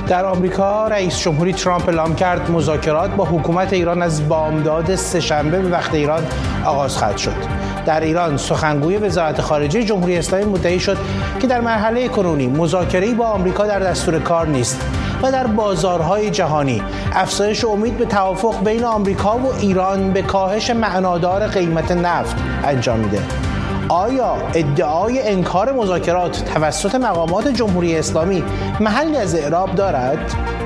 در آمریکا رئیس جمهوری ترامپ اعلام کرد مذاکرات با حکومت ایران از بامداد سه‌شنبه به وقت ایران آغاز خواهد شد. در ایران سخنگوی وزارت خارجه جمهوری اسلامی مدعی شد که در مرحله کنونی مذاکره‌ای با آمریکا در دستور کار نیست و در بازارهای جهانی افزایش امید به توافق بین آمریکا و ایران به کاهش معنادار قیمت نفت انجام میده. آیا ادعای انکار مذاکرات توسط مقامات جمهوری اسلامی محلی از اعراب دارد؟